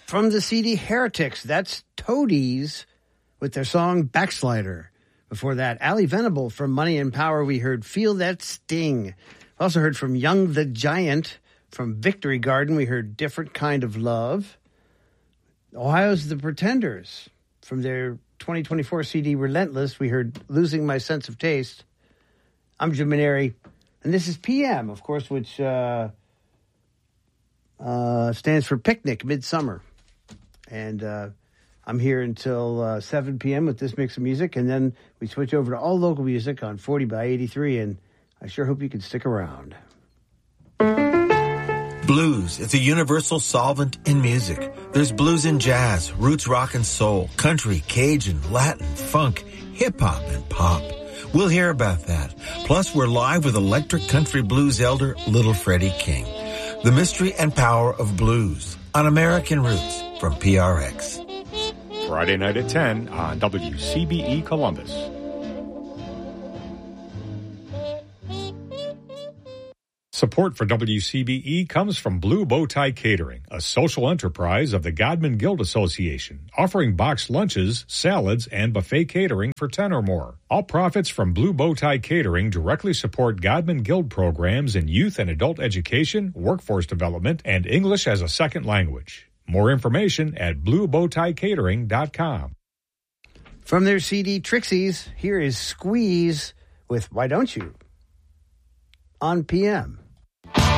From the CD Heretics, that's Toadies with their song Backslider. Before that, Ali Venable from Money and Power, we heard Feel That Sting. We also heard from Young the Giant. From Victory Garden, we heard Different Kind of Love. Ohio's The Pretenders. From their 2024 CD Relentless, we heard Losing My Sense of Taste. I'm Jim Maneri, and this is PM, of course, which stands for Picnic Midsummer. And I'm here until 7 p.m. with this mix of music, and then we switch over to all local music on 40 by 83, and I sure hope you can stick around. Blues, it's a universal solvent in music. There's blues in jazz, roots rock and soul, country, Cajun, Latin, funk, hip-hop, and pop. We'll hear about that. Plus, we're live with electric country blues elder Little Freddie King. The mystery and power of blues on American Roots from PRX. Friday night at 10 on WCBE Columbus. Support for WCBE comes from Blue Bow Tie Catering, a social enterprise of the Godman Guild Association, offering boxed lunches, salads, and buffet catering for 10 or more. All profits from Blue Bow Tie Catering directly support Godman Guild programs in youth and adult education, workforce development, and English as a second language. More information at bluebowtiecatering.com. From their CD Trixies, here is Squeeze with Why Don't You? On PM.